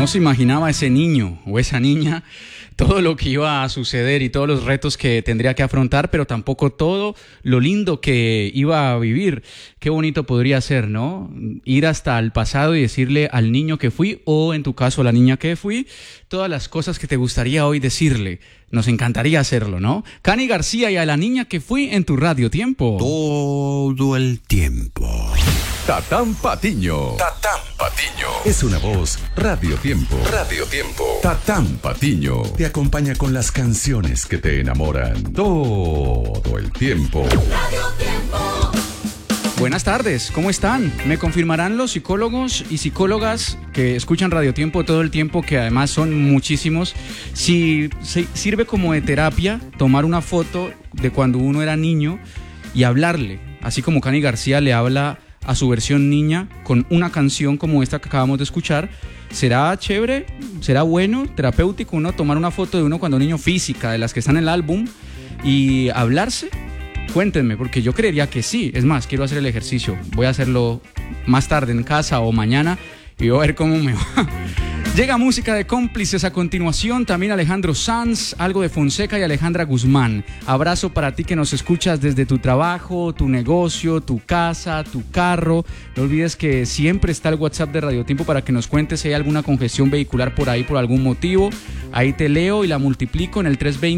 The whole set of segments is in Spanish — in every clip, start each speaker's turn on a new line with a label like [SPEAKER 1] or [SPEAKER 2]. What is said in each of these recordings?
[SPEAKER 1] No se imaginaba ese niño o esa niña todo lo que iba a suceder y todos los retos que tendría que afrontar, pero tampoco todo lo lindo que iba a vivir. Qué bonito podría ser, ¿no? Ir hasta el pasado y decirle al niño que fui, o en tu caso a la niña que fui, todas las cosas que te gustaría hoy decirle. Nos encantaría hacerlo, ¿no? Cani García y a la niña que fui en tu Radio Tiempo.
[SPEAKER 2] Todo el tiempo.
[SPEAKER 3] Tatán Patiño. Tatán Patiño. Es una voz Radio Tiempo. Radio Tiempo. Tatán Patiño te acompaña con las canciones que te enamoran todo el tiempo.
[SPEAKER 4] Radio Tiempo.
[SPEAKER 1] Buenas tardes, ¿cómo están? Me confirmarán los psicólogos y psicólogas que escuchan Radio Tiempo todo el tiempo, que además son muchísimos, si sirve como de terapia tomar una foto de cuando uno era niño y hablarle, así como Cani García le habla a su versión niña con una canción como esta que acabamos de escuchar. ¿Será chévere? ¿Será bueno, terapéutico uno tomar una foto de uno cuando niño, física, de las que están en el álbum, y hablarse? Cuéntenme, porque yo creería que sí. Es más, quiero hacer el ejercicio. Voy a hacerlo más tarde en casa o mañana y voy a ver cómo me va. Llega música de Cómplices a continuación, también Alejandro Sanz, algo de Fonseca y Alejandra Guzmán. Abrazo para ti que nos escuchas desde tu trabajo, tu negocio, tu casa, tu carro. No olvides que siempre está el WhatsApp de Radio Tiempo para que nos cuentes si hay alguna congestión vehicular por ahí por algún motivo. Ahí te leo y la multiplico en el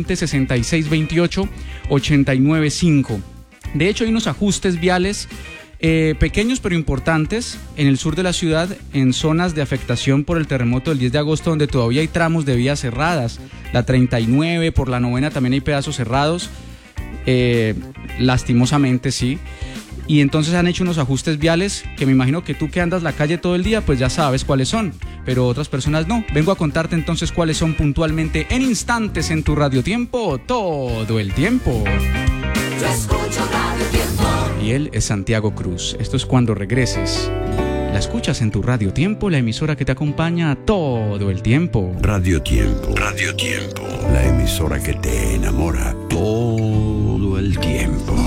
[SPEAKER 1] 320-6628-895. De hecho, hay unos ajustes viales pequeños pero importantes en el sur de la ciudad, en zonas de afectación por el terremoto del 10 de agosto, donde todavía hay tramos de vías cerradas. La 39, por la 9 también hay pedazos cerrados, lastimosamente sí. Y entonces han hecho unos ajustes viales que me imagino que tú que andas la calle todo el día pues ya sabes cuáles son, pero otras personas no. Vengo a contarte entonces cuáles son puntualmente en instantes en tu Radio Tiempo todo el tiempo.
[SPEAKER 4] Yo escucho Radio Tiempo.
[SPEAKER 1] Y él es Santiago Cruz. Esto es Cuando Regreses. La escuchas en tu Radio Tiempo, la emisora que te acompaña todo el tiempo.
[SPEAKER 2] Radio Tiempo. Radio Tiempo. La emisora que te enamora todo el tiempo.